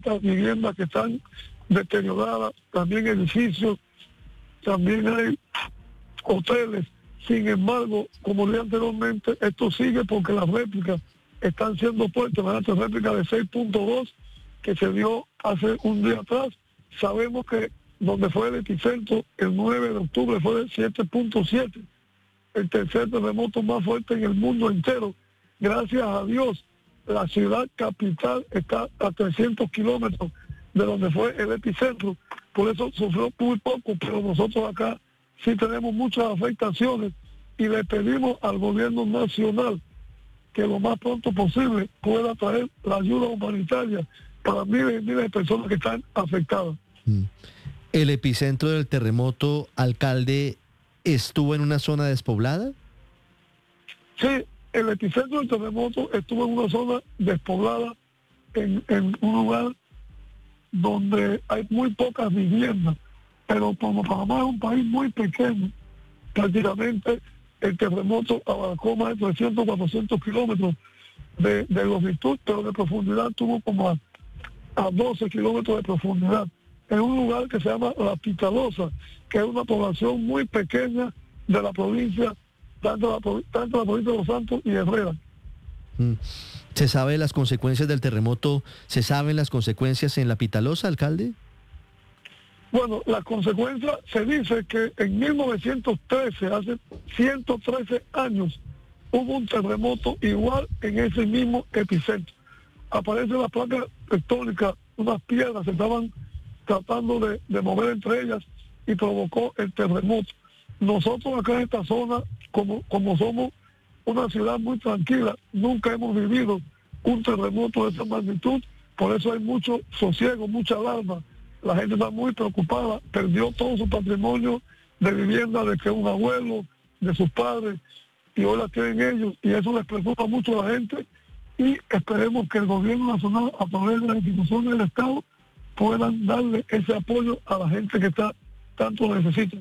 400 viviendas que están deterioradas, también edificios, también hay hoteles. Sin embargo, como dije anteriormente, esto sigue porque las réplicas están siendo puestas, van a ser réplicas de 6.2 que se dio hace un día atrás. Sabemos que donde fue el epicentro el 9 de octubre fue de 7.7, el tercer terremoto más fuerte en el mundo entero. Gracias a Dios, la ciudad capital está a 300 kilómetros de donde fue el epicentro, por eso sufrió muy poco, pero nosotros acá sí tenemos muchas afectaciones y le pedimos al gobierno nacional que lo más pronto posible pueda traer la ayuda humanitaria para miles y miles de personas que están afectadas. ¿El epicentro del terremoto, alcalde, estuvo en una zona despoblada? Sí, el epicentro del terremoto estuvo en una zona despoblada, en un lugar donde hay muy pocas viviendas, pero como Panamá es un país muy pequeño, prácticamente el terremoto abarcó más de 300, 400 kilómetros de longitud, pero de profundidad tuvo como a 12 kilómetros de profundidad, en un lugar que se llama La Pitalosa, que es una población muy pequeña de la provincia, tanto la provincia de Los Santos y Herrera. ¿Se sabe las consecuencias del terremoto? ¿Se saben las consecuencias en La Pitalosa, alcalde? Bueno, la consecuencia se dice que en 1913, hace 113 años, hubo un terremoto igual en ese mismo epicentro. Aparece la placa tectónica, unas piedras se estaban tratando de mover entre ellas y provocó el terremoto. Nosotros acá en esta zona, como somos una ciudad muy tranquila, nunca hemos vivido un terremoto de esa magnitud, por eso hay mucho sosiego, mucha alarma. La gente está muy preocupada, perdió todo su patrimonio de vivienda de que un abuelo, de sus padres, y hoy la tienen ellos, y eso les preocupa mucho a la gente, y esperemos que el gobierno nacional, a través de las instituciones del Estado, puedan darle ese apoyo a la gente que tanto necesita.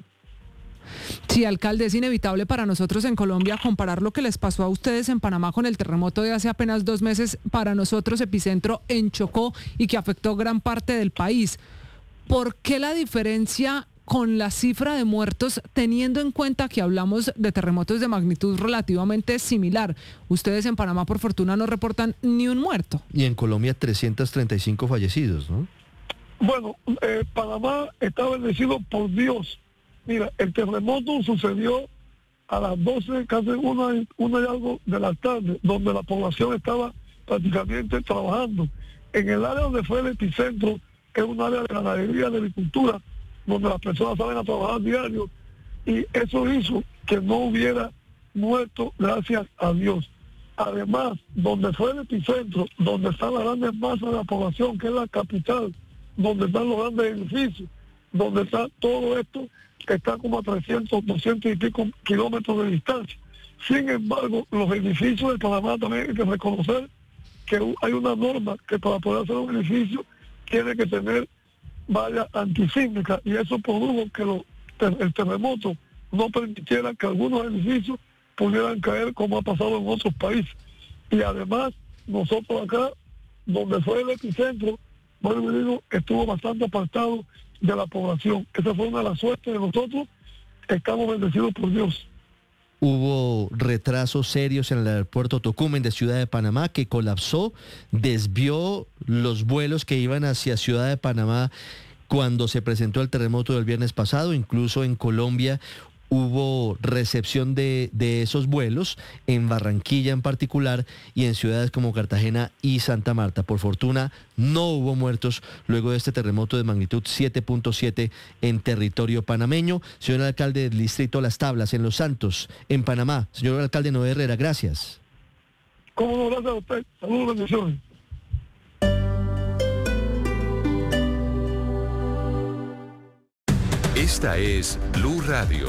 Sí, alcalde, es inevitable para nosotros en Colombia comparar lo que les pasó a ustedes en Panamá con el terremoto de hace apenas 2 meses, para nosotros epicentro en Chocó y que afectó gran parte del país. ¿Por qué la diferencia con la cifra de muertos, teniendo en cuenta que hablamos de terremotos de magnitud relativamente similar? Ustedes en Panamá, por fortuna, no reportan ni un muerto. Y en Colombia 335 fallecidos, ¿no? Bueno, Panamá está bendecido por Dios. Mira, el terremoto sucedió a las 12, casi una y algo de la tarde, donde la población estaba prácticamente trabajando. En el área donde fue el epicentro, es un área de ganadería, de agricultura, donde las personas salen a trabajar diario, y eso hizo que no hubiera muerto, gracias a Dios. Además, donde fue el epicentro, donde están las grandes masas de la población, que es la capital, donde están los grandes edificios, donde está todo esto, está como a 300, 200 y pico kilómetros de distancia. Sin embargo, los edificios de Panamá también hay que reconocer que hay una norma que para poder hacer un edificio tiene que tener vallas antisísmicas, y eso produjo que el terremoto no permitiera que algunos edificios pudieran caer como ha pasado en otros países. Y además, nosotros acá, donde fue el epicentro, bueno, digo, estuvo bastante apartado de la población. Esa fue una de las suertes de nosotros. Estamos bendecidos por Dios. Hubo retrasos serios en el aeropuerto Tocumen de Ciudad de Panamá, que colapsó, desvió los vuelos que iban hacia Ciudad de Panamá cuando se presentó el terremoto del viernes pasado. Incluso en Colombia hubo recepción de esos vuelos, en Barranquilla en particular, y en ciudades como Cartagena y Santa Marta. Por fortuna, no hubo muertos luego de este terremoto de magnitud 7.7 en territorio panameño. Señor alcalde del distrito Las Tablas, en Los Santos, en Panamá. Señor alcalde Noé Herrera, gracias. ¿Cómo no? Gracias a usted. Saludos, bendiciones. Esta es Blue Radio.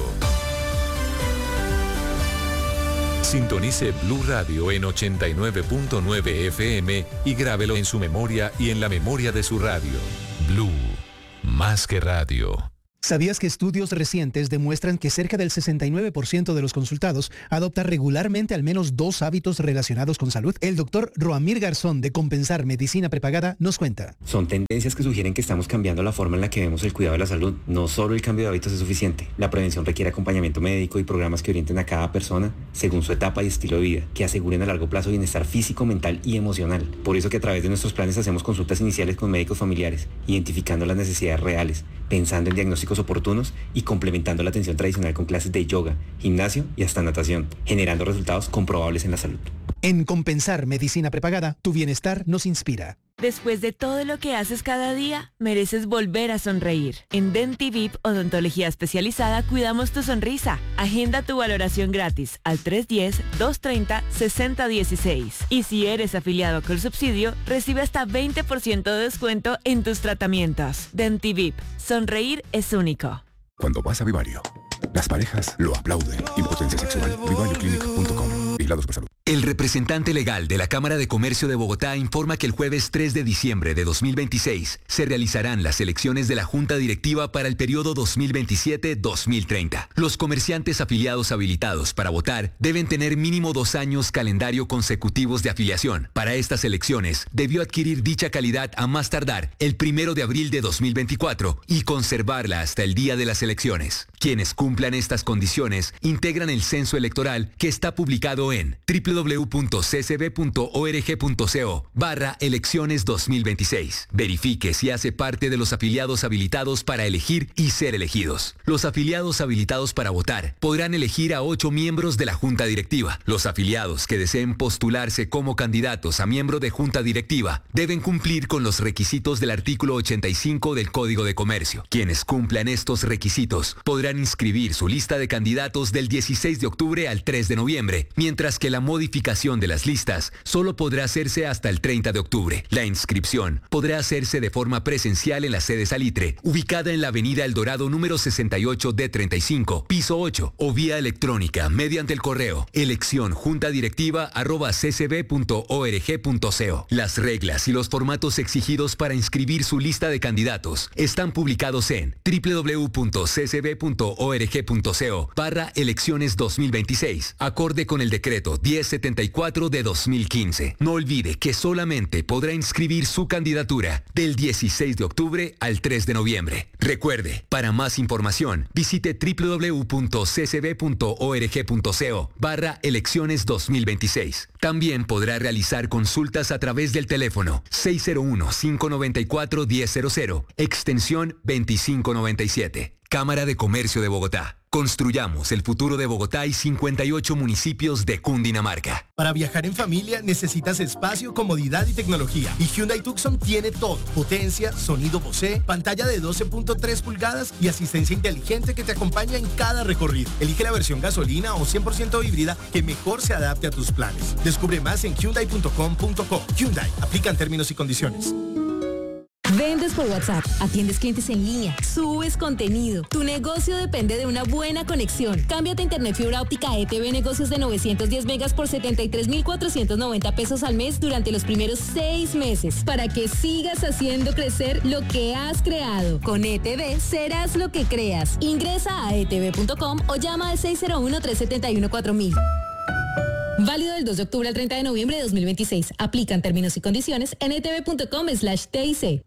Sintonice Blue Radio en 89.9 FM y grábelo en su memoria y en la memoria de su radio. Blue, más que radio. ¿Sabías que estudios recientes demuestran que cerca del 69% de los consultados adopta regularmente al menos 2 hábitos relacionados con salud? El doctor Roamir Garzón de Compensar Medicina Prepagada nos cuenta. Son tendencias que sugieren que estamos cambiando la forma en la que vemos el cuidado de la salud. No solo el cambio de hábitos es suficiente. La prevención requiere acompañamiento médico y programas que orienten a cada persona según su etapa y estilo de vida, que aseguren a largo plazo bienestar físico, mental y emocional. Por eso que a través de nuestros planes hacemos consultas iniciales con médicos familiares, identificando las necesidades reales, pensando en diagnósticos oportunos y complementando la atención tradicional con clases de yoga, gimnasio y hasta natación, generando resultados comprobables en la salud. En Compensar Medicina Prepagada, tu bienestar nos inspira. Después de todo lo que haces cada día, mereces volver a sonreír. En DentiVip Odontología Especializada cuidamos tu sonrisa. Agenda tu valoración gratis al 310-230-6016. Y si eres afiliado con subsidio, recibe hasta 20% de descuento en tus tratamientos. DentiVip. Sonreír es único. Cuando vas a Vivario, las parejas lo aplauden. Impotencia sexual. VivarioClinic.com. Vigilados por salud. El representante legal de la Cámara de Comercio de Bogotá informa que el jueves 3 de diciembre de 2026 se realizarán las elecciones de la Junta Directiva para el periodo 2027-2030. Los comerciantes afiliados habilitados para votar deben tener mínimo 2 años calendario consecutivos de afiliación. Para estas elecciones, debió adquirir dicha calidad a más tardar el 1 de abril de 2024 y conservarla hasta el día de las elecciones. Quienes cumplan estas condiciones integran el censo electoral que está publicado en www.ccb.org.co/elecciones 2026. Verifique si hace parte de los afiliados habilitados para elegir y ser elegidos. Los afiliados habilitados para votar podrán elegir a 8 miembros de la Junta Directiva. Los afiliados que deseen postularse como candidatos a miembro de Junta Directiva deben cumplir con los requisitos del artículo 85 del Código de Comercio. Quienes cumplan estos requisitos podrán inscribir su lista de candidatos del 16 de octubre al 3 de noviembre, mientras que la modificación de las listas solo podrá hacerse hasta el 30 de octubre. La inscripción podrá hacerse de forma presencial en la sede Salitre, ubicada en la avenida El Dorado número 68 D35, piso 8, o vía electrónica mediante el correo eleccionjuntadirectiva@ccb.org.co. Las reglas y los formatos exigidos para inscribir su lista de candidatos están publicados en www.ccb.org.co/elecciones 2026, acorde con el decreto 1074 de 2015. No olvide que solamente podrá inscribir su candidatura del 16 de octubre al 3 de noviembre. Recuerde, para más información, visite www.ccb.org.co/elecciones 2026. También podrá realizar consultas a través del teléfono 601-594-1000, extensión 2597. Cámara de Comercio de Bogotá. Construyamos el futuro de Bogotá y 58 municipios de Cundinamarca. Para viajar en familia necesitas espacio, comodidad y tecnología. Y Hyundai Tucson tiene todo. Potencia, sonido Bose, pantalla de 12.3 pulgadas y asistencia inteligente que te acompaña en cada recorrido. Elige la versión gasolina o 100% híbrida que mejor se adapte a tus planes. Descubre más en Hyundai.com.co. Hyundai, aplican términos y condiciones. Vendes por WhatsApp, atiendes clientes en línea, subes contenido. Tu negocio depende de una buena conexión. Cámbiate a Internet Fibra Óptica ETV Negocios de 910 megas por 73,490 pesos al mes durante los primeros 6 meses para que sigas haciendo crecer lo que has creado. Con ETV serás lo que creas. Ingresa a etv.com o llama al 601-371-4000. Válido del 2 de octubre al 30 de noviembre de 2026. Aplican términos y condiciones en etv.com/TIC.